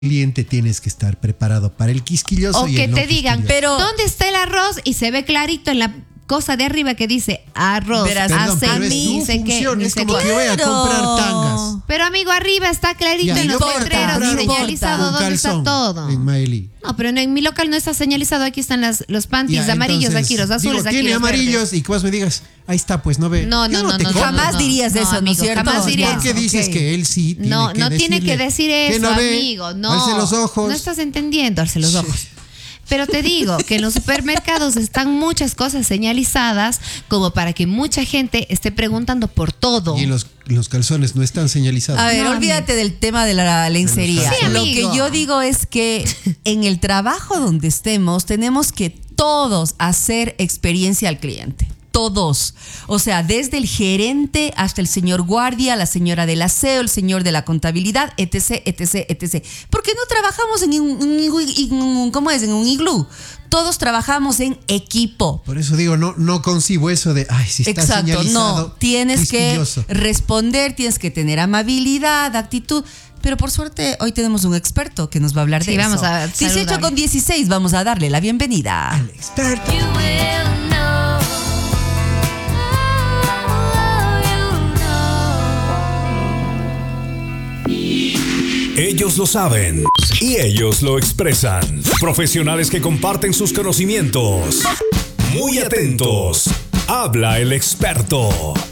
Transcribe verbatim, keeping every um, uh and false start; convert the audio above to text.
cliente tienes que estar preparado para el quisquilloso o y que el no te digan, quisquilloso. pero ¿dónde está el arroz? Y se ve clarito en la cosa de arriba que dice arroz, Verás, Perdón, hace, pero es ni tu sé qué, función, ni es sé como qué. que voy a comprar Claro. tangas. Pero amigo, arriba está clarito Ya, en yo los voy a letreros comprar un señalizado un dónde está calzón todo. en Maeli. No, pero en, en mi local no está señalizado. Aquí están las, los panties Ya, amarillos, entonces, aquí los azules, digo, aquí tiene los amarillos verdes. y que vos me digas, ahí está, pues no ve. No, Yo no, no, te no, compro. Jamás no, dirías no, eso, ¿no es amigo, cierto? jamás diré ¿Por qué eso. dices Ok. que él sí tiene No, que no tiene decirle que decir que eso, no ve, amigo. No, alce los ojos? no estás entendiendo, alce los ojos. Pero te digo que en los supermercados están muchas cosas señalizadas como para que mucha gente esté preguntando por todo. Y los, los calzones no están señalizados. A ver, No, olvídate del tema de la lencería. Sí, Lo amigo. que yo digo es que en el trabajo donde estemos tenemos que todos hacer experiencia al cliente. Todos. O sea, desde el gerente hasta el señor guardia, la señora del aseo, el señor de la contabilidad, etc, etc, etc. Porque no trabajamos en un, en un- ¿cómo es? En un iglú. Todos trabajamos en equipo. Por eso digo, no, no concibo eso de, ay, si está Exacto, señalizado. no, tienes que quisquilloso. responder, tienes que tener amabilidad, actitud. Pero por suerte hoy tenemos un experto que nos va a hablar Sí, de vamos eso. a dieciocho saludarle. con dieciséis, vamos a darle la bienvenida. Al experto. Ellos lo saben y ellos lo expresan. Profesionales que comparten sus conocimientos. Muy atentos. Habla el experto.